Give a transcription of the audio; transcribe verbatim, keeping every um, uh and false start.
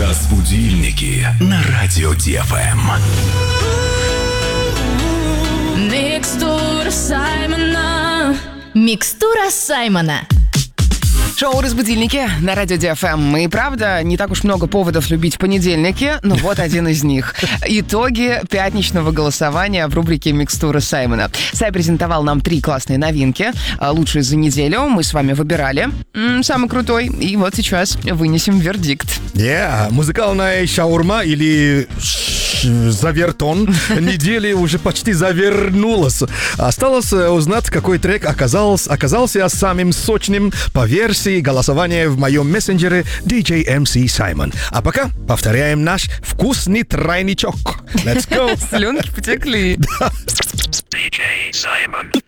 Разбудильники на радио Ди Эф Эм. Микстура Саймона. Микстура Саймона. Шоу «Разбудильники» на радио Ди Эф Эм. И правда, не так уж много поводов любить понедельники, но вот один из них. Итоги пятничного голосования в рубрике «Микстура Саймона». Сай презентовал нам три классные новинки, лучшие за неделю. Мы с вами выбирали м-м, самый крутой. И вот сейчас вынесем вердикт. Yeah, музыкальная шаурма или завертон недели уже почти завернулась. Осталось узнать, какой трек оказался, оказался самым сочным по версии голосования в моем мессенджере ди джей эм си Саймон. А пока повторяем наш вкусный тройничок. Let's go! Слюнки потекли. ди джей Саймон.